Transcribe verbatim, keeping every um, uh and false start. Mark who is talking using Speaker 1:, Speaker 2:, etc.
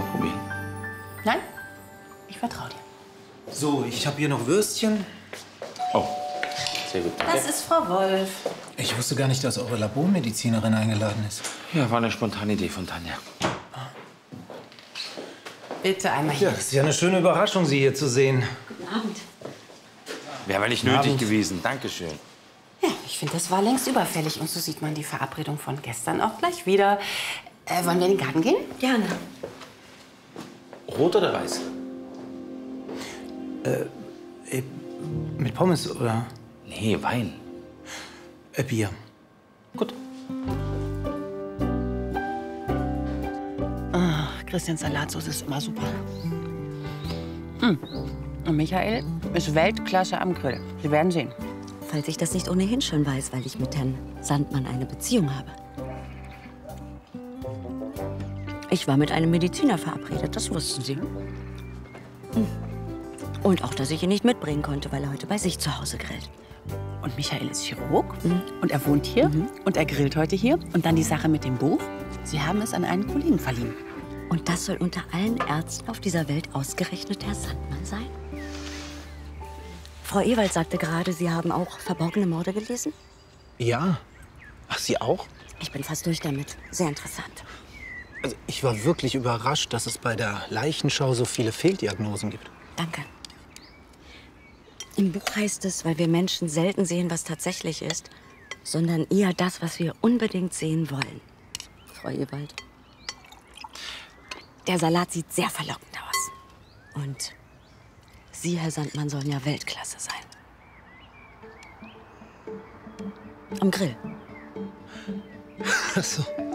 Speaker 1: mal probieren.
Speaker 2: Nein, ich vertraue dir.
Speaker 3: So, ich habe hier noch Würstchen.
Speaker 1: Oh, sehr gut.
Speaker 2: Das ist Frau Wolf.
Speaker 3: Ich wusste gar nicht, dass eure Labormedizinerin eingeladen ist.
Speaker 1: Ja, war eine spontane Idee von Tanja.
Speaker 2: Bitte einmal hier.
Speaker 3: Ja, es ist ja eine schöne Überraschung, Sie hier zu sehen.
Speaker 2: Guten Abend.
Speaker 1: Wäre aber nicht
Speaker 3: Guten
Speaker 1: nötig
Speaker 3: Abend.
Speaker 1: gewesen. Dankeschön.
Speaker 2: Ja, ich finde, das war längst überfällig. Und so sieht man die Verabredung von gestern auch gleich wieder. Äh, wollen wir in den Garten gehen?
Speaker 4: Gerne.
Speaker 1: Rot oder weiß?
Speaker 3: Äh, mit Pommes oder
Speaker 1: Nee, Wein.
Speaker 3: äh, Bier?
Speaker 1: Gut.
Speaker 2: Christians Salatsauce ist immer super. Hm. Und Michael ist Weltklasse am Grill. Sie werden sehen.
Speaker 4: Falls ich das nicht ohnehin schon weiß, weil ich mit Herrn Sandmann eine Beziehung habe. Ich war mit einem Mediziner verabredet, das wussten Sie. Hm. Und auch, dass ich ihn nicht mitbringen konnte, weil er heute bei sich zu Hause grillt.
Speaker 2: Und Michael ist Chirurg und er wohnt hier und er grillt heute hier. Und dann die Sache mit dem Buch. Sie haben es an einen Kollegen verliehen.
Speaker 4: Und das soll unter allen Ärzten auf dieser Welt ausgerechnet Herr Sandmann sein? Frau Ewald sagte gerade, Sie haben auch verborgene Morde gelesen?
Speaker 3: Ja. Ach, Sie auch?
Speaker 4: Ich bin fast durch damit. Sehr interessant.
Speaker 3: Also, ich war wirklich überrascht, dass es bei der Leichenschau so viele Fehldiagnosen gibt.
Speaker 4: Danke. Im Buch heißt es, weil wir Menschen selten sehen, was tatsächlich ist, sondern eher das, was wir unbedingt sehen wollen. Frau Ewald. Der Salat sieht sehr verlockend aus. Und Sie, Herr Sandmann, sollen ja Weltklasse sein. Am Grill.
Speaker 3: Ach so.